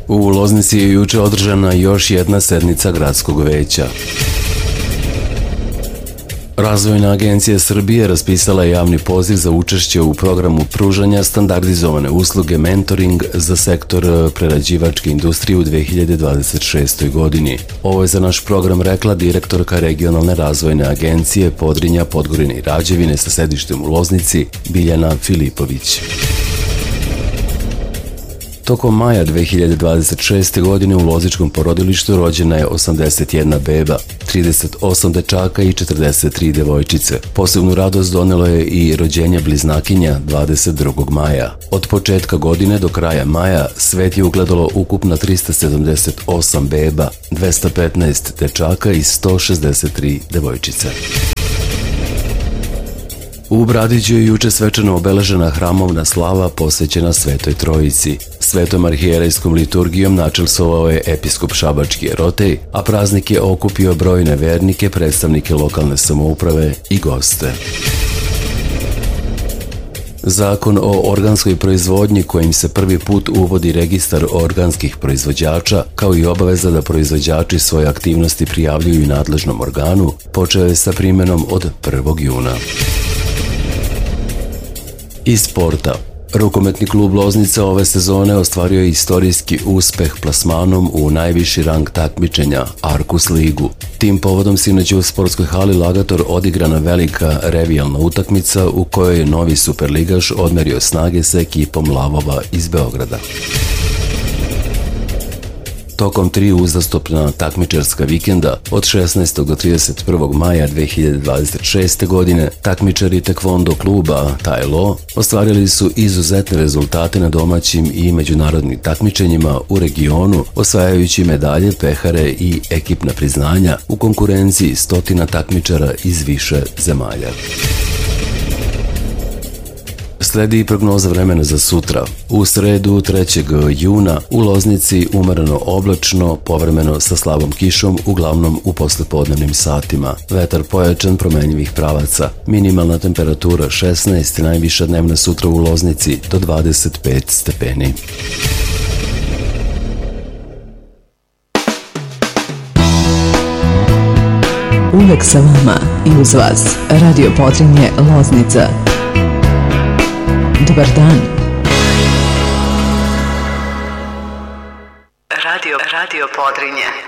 U Loznici je juče održana još jedna sednica gradskog veća. Razvojna agencija Srbije raspisala je javni poziv za učešće u programu pružanja standardizovane usluge mentoring za sektor prerađivačke industrije u 2026. godini. Ovo je za naš program rekla direktorka regionalne razvojne agencije Podrinja, Podgorine i Rađevine sa sedištem u Loznici, Biljana Filipović. Tokom maja 2026. godine u Lozničkom porodilištu rođena je 81 beba, 38 dečaka i 43 devojčice. Posebnu radost donelo je i rođenje bliznakinja 22. maja. Od početka godine do kraja maja svet je ugledalo ukupno 378 beba, 215 dečaka i 163 devojčice. U Bradiću je juče svečano obeležena hramovna slava posvećena Svetoj Trojici. Svetom arhijerejskom liturgijom načelstvovao je episkop Šabački Jerotej, a praznik je okupio brojne vernike, predstavnike lokalne samouprave i goste. Zakon o organskoj proizvodnji kojim se prvi put uvodi registar organskih proizvođača, kao i obaveza da proizvođači svoje aktivnosti prijavljuju nadležnom organu, počeo je sa primenom od 1. juna. Iz sporta. Rukometni klub Loznica ove sezone ostvario je istorijski uspeh plasmanom u najviši rang takmičenja, Arkus ligu. Tim povodom sinoć u sportskoj hali Lagator odigrana velika revijalna utakmica u kojoj je novi superligaš odmerio snage sa ekipom Lavova iz Beograda. Tokom 3 uzastopna takmičarska vikenda od 16. do 31. maja 2026. godine takmičari tekvondo kluba Tajlo ostvarili su izuzetne rezultate na domaćim i međunarodnim takmičenjima u regionu, osvajajući medalje, pehare i ekipna priznanja u konkurenciji stotina takmičara iz više zemalja. Sledi i prognoza vremena za sutra. U sredu 3. juna u Loznici umereno oblačno, povremeno sa slabom kišom, uglavnom u poslepodnevnim satima. Vetar pojačan, promenjivih pravaca. Minimalna temperatura 16, najviša dnevna sutra u Loznici do 25 stepeni. Uvek sa vama i uz vas. Radio Podrinje Loznica. Dobar dan. Radio Podrinje.